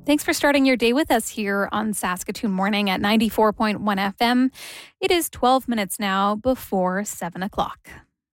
Thanks for starting your day with us here on Saskatoon Morning at 94.1 FM. It is 12 minutes now before 7 o'clock.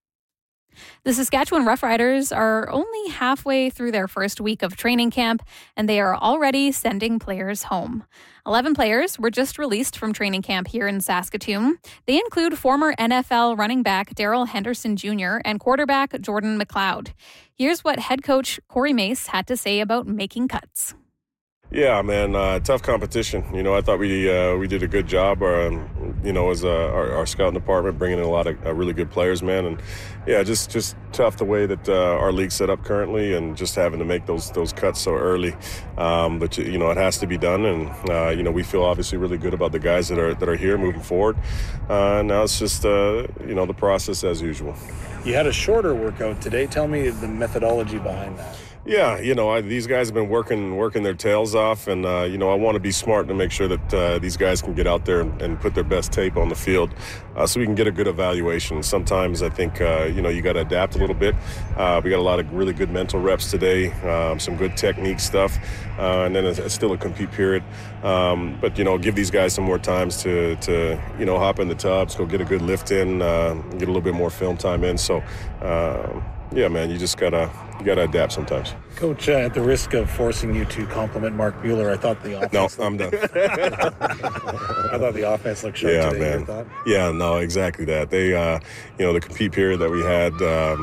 The Saskatchewan Roughriders are only halfway through their first week of training camp, and they are already sending players home. 11 players were just released from training camp here in Saskatoon. They include former NFL running back Darrell Henderson Jr. and quarterback Jordan McLeod. Here's what head coach Corey Mace had to say about making cuts. Yeah, man, tough competition. I thought we did a good job, as our scouting department, bringing in a lot of really good players, man. And yeah, just tough the way that our league's set up currently, and just having to make those cuts so early. But it has to be done, and we feel obviously really good about the guys that are here moving forward. Now it's just the process as usual. You had a shorter workout today. Tell me the methodology behind that. Yeah, these guys have been working their tails off, and I want to be smart to make sure that these guys can get out there and put their best tape on the field, so we can get a good evaluation. Sometimes I think you got to adapt a little bit. We got a lot of really good mental reps today, some good technique stuff, and then it's still a compete period. But give these guys some more times to hop in the tubs, go get a good lift in, get a little bit more film time in. So. Yeah, man, you just gotta adapt sometimes. Coach, at the risk of forcing you to compliment Mark Mueller, I thought the offense... No, I'm done. I thought the offense looked sharp today. Man. Your thought? Yeah, no, exactly that. They, the compete period that we had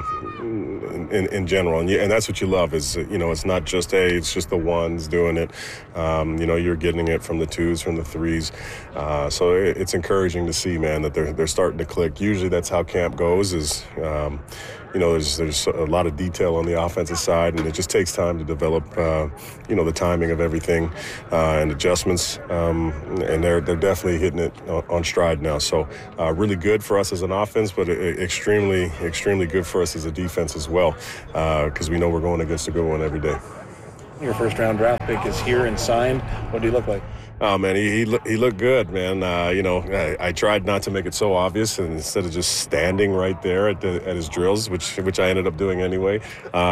in general, and that's what you love is, it's not just, it's just the ones doing it. You're getting it from the twos, from the threes. So it's encouraging to see, man, that they're starting to click. Usually that's how camp goes is... there's a lot of detail on the offensive side, and it just takes time to develop, the timing of everything and adjustments. And they're definitely hitting it on stride now. So really good for us as an offense, but extremely, extremely good for us as a defense as well, because we know we're going against a good one every day. Your first-round draft pick is here and signed. What do you look like? Oh, man, he looked good, man. I tried not to make it so obvious, and instead of just standing right there at his drills, which I ended up doing anyway.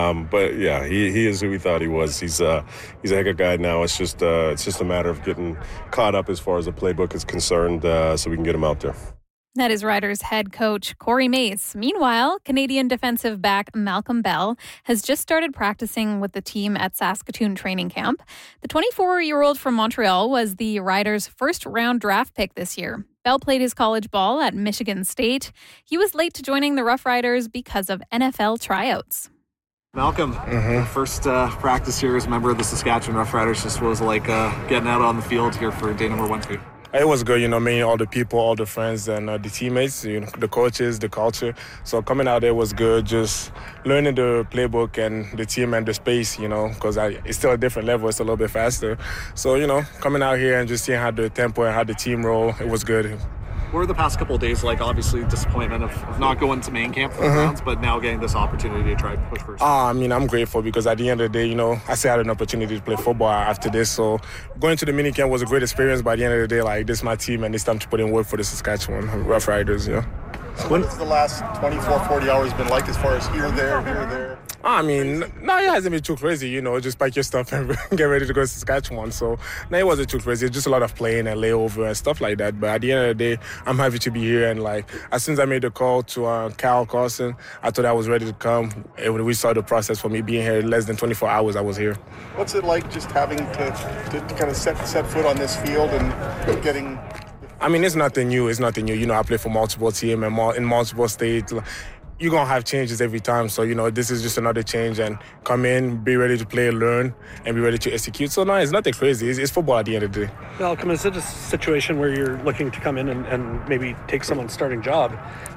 But yeah, he is who we thought he was. He's a heck of a guy now. It's just a matter of getting caught up as far as the playbook is concerned, so we can get him out there. That is Riders head coach Corey Mace. Meanwhile, Canadian defensive back Malcolm Bell has just started practicing with the team at Saskatoon training camp. The 24-year-old from Montreal was the Riders' first-round draft pick this year. Bell played his college ball at Michigan State. He was late to joining the Rough Riders because of NFL tryouts. Malcolm, first practice here as a member of the Saskatchewan Rough Riders just was like getting out on the field here for day number 1 for you. It was good, meeting all the people, all the friends, and the teammates, the coaches, the culture. So coming out there was good, just learning the playbook and the team and the space, because it's still a different level. It's a little bit faster. So, coming out here and just seeing how the tempo and how the team roll, it was good. What were the past couple of days like? Obviously, disappointment of not going to main camp for the rounds, but now getting this opportunity to try to push first. I'm grateful because at the end of the day, I still had an opportunity to play football after this. So going to the mini camp was a great experience. But at the end of the day, this is my team, and it's time to put in work for the Saskatchewan Rough Riders. So what has the last 24, 40 hours been like as far as here, there? No, it hasn't been too crazy, just pack your stuff and get ready to go to Saskatchewan. So, no, it wasn't too crazy. It's just a lot of playing and layover and stuff like that. But at the end of the day, I'm happy to be here. And, as soon as I made the call to Cal Carson, I thought I was ready to come. And when we saw the process for me being here in less than 24 hours, I was here. What's it like just having to kind of set foot on this field and getting... It's nothing new. I play for multiple teams and in multiple states. You're going to have changes every time. So, this is just another change. And come in, be ready to play, learn, and be ready to execute. So, no, it's nothing crazy. It's football at the end of the day. Malcolm, is it a situation where you're looking to come in and maybe take someone's starting job?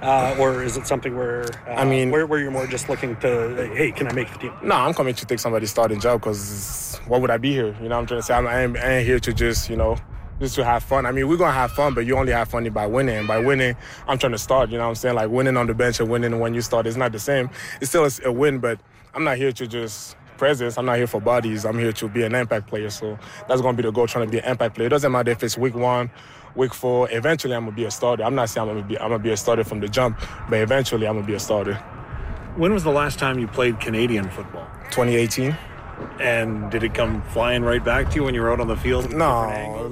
Or is it something where where you're more just looking to, hey, can I make the team? No, I'm coming to take somebody's starting job because what would I be here? I'm trying to say I ain't here to just, just to have fun. We're going to have fun, but you only have fun by winning. And by winning, I'm trying to start, winning on the bench and winning when you start is not the same. It's still a win, but I'm not here to just presence. I'm not here for bodies. I'm here to be an impact player. So that's going to be the goal, trying to be an impact player. It doesn't matter if it's week 1, week 4. Eventually, I'm going to be a starter. I'm not saying I'm going to be a starter from the jump, but eventually, I'm going to be a starter. When was the last time you played Canadian football? 2018. And did it come flying right back to you when you were out on the field? No.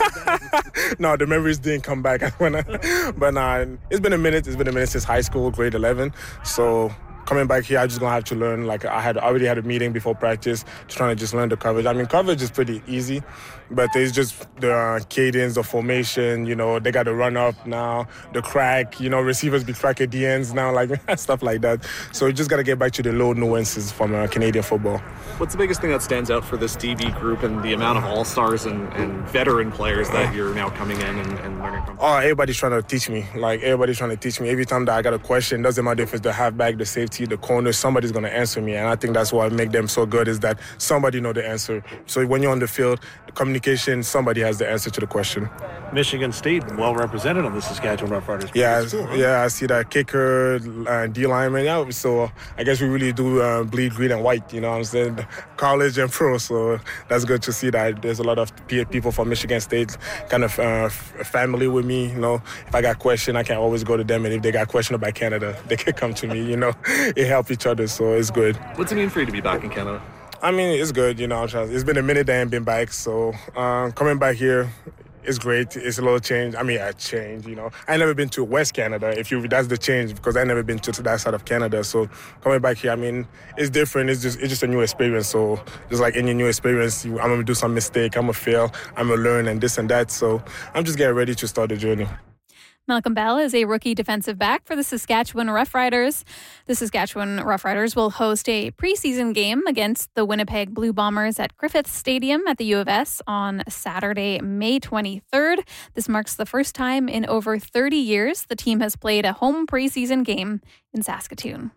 No, the memories didn't come back. But it's been a minute. It's been a minute since high school, grade 11. So coming back here, I'm just going to have to learn. Like, I already had a meeting before practice, trying to just learn the coverage. I mean, coverage is pretty easy, but it's just the cadence, the formation, they got the run up now, the crack, receivers be crack at the ends now, like stuff like that. So you just got to get back to the low nuances from Canadian football. What's the biggest thing that stands out for this DB group and the amount of all-stars and veteran players that you're now coming in and learning from? Oh, everybody's trying to teach me. Every time that I got a question, doesn't matter if it's the halfback, the safety, the corner, somebody's going to answer me. And I think that's what make them so good is that somebody know the answer. So when you're on the field, the communication, somebody has the answer to the question. Michigan State well represented on the Saskatchewan Roughriders. Yeah, I see that kicker, D lineman. Yeah, so I guess we really do bleed green and white, you know what I'm saying? College and pro, so that's good to see that there's a lot of people from Michigan State kind of family with me, If I got question, I can always go to them, and if they got question about Canada, they can come to me, It help each other, so it's good. What's it mean for you to be back in Canada? I mean, it's good, It's been a minute that I ain't been back, so coming back here, it's great. It's a little change. I mean, a change, I never been to West Canada, that's the change, because I never been to that side of Canada. So coming back here, I mean, it's different. It's just a new experience. So just like any new experience, I'm going to do some mistake. I'm going to fail. I'm going to learn and this and that. So I'm just getting ready to start the journey. Malcolm Bell is a rookie defensive back for the Saskatchewan Roughriders. The Saskatchewan Roughriders will host a preseason game against the Winnipeg Blue Bombers at Griffith Stadium at the U of S on Saturday, May 23rd. This marks the first time in over 30 years the team has played a home preseason game in Saskatoon.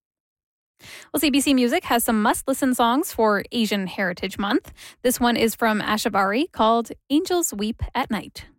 Well, CBC Music has some must-listen songs for Asian Heritage Month. This one is from Ashabari called Angels Weep at Night.